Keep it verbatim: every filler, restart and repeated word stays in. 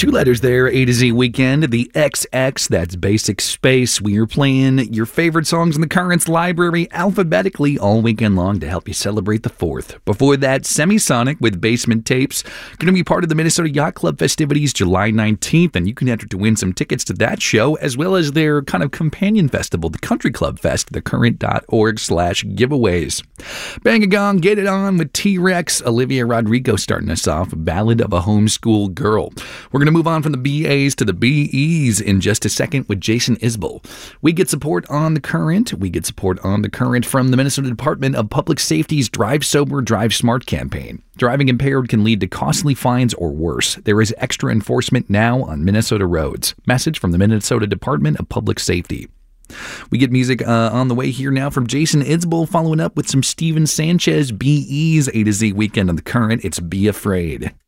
Two letters there, A to Z Weekend, the X X, that's Basic Space. We are playing your favorite songs in the Currents library alphabetically all weekend long to help you celebrate the fourth. Before that, Semisonic with Basement Tapes, going to be part of the Minnesota Yacht Club festivities July nineteenth, and you can enter to win some tickets to that show, as well as their kind of companion festival, the Country Club Fest, thecurrent.org slash giveaways. Bang a Gong, Get It On with T-Rex, Olivia Rodrigo starting us off, Ballad of a Homeschool Girl. We're going to move on from the B As to the B Es in just a second with Jason Isbell. We get support on the Current. We get support on the Current from the Minnesota Department of Public Safety's Drive Sober, Drive Smart campaign. Driving impaired can lead to costly fines or worse. There is extra enforcement now on Minnesota roads. Message from the Minnesota Department of Public Safety. We get music uh, on the way here now from Jason Isbell, following up with some Steven Sanchez, B Es, A to Z Weekend on the Current. It's Be Afraid.